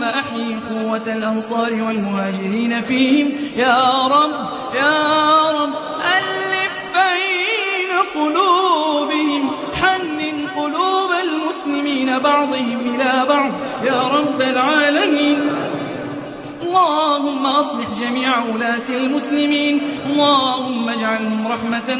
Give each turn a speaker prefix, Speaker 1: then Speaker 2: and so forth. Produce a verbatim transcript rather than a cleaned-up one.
Speaker 1: أحيي قوة الأنصار والمهاجرين فيهم يا رب يا رب. ألف بين قلوبهم، حنن قلوب المسلمين بعضهم إلى بعض يا رب العالمين. اللهم أصلح جميع ولاة المسلمين، اللهم اجعلهم رحمة